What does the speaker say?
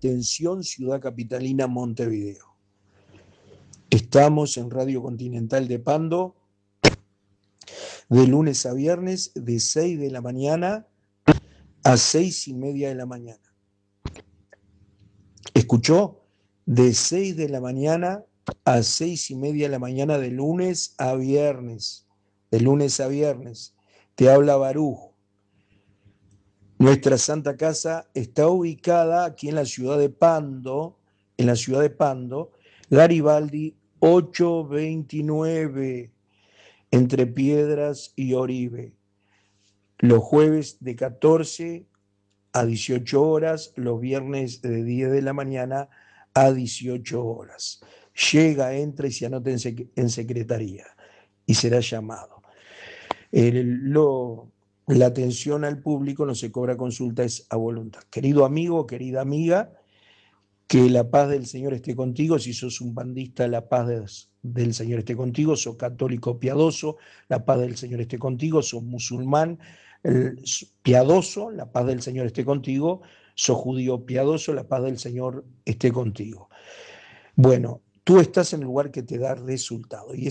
Atención, Ciudad Capitalina, Montevideo. Estamos en Radio Continental de Pando, de lunes a viernes, de 6 de la mañana a 6:30 de la mañana. ¿Escuchó? De 6 de la mañana a 6:30 de la mañana, de lunes a viernes. De lunes a viernes. Te habla Baruj. Nuestra Santa Casa está ubicada aquí en la ciudad de Pando, Garibaldi 829, entre Piedras y Oribe. Los jueves de 14 a 18 horas, los viernes de 10 de la mañana a 18 horas. Llega, entra y se anota en secretaría y será llamado. La atención al público no se cobra consulta, es a voluntad. Querido amigo, querida amiga, que la paz del Señor esté contigo. Si sos un bandista, la paz del Señor esté contigo. Sos católico piadoso, la paz del Señor esté contigo. Sos musulmán piadoso, la paz del Señor esté contigo. Sos judío piadoso, la paz del Señor esté contigo. Bueno, tú estás en el lugar que te da resultado. Y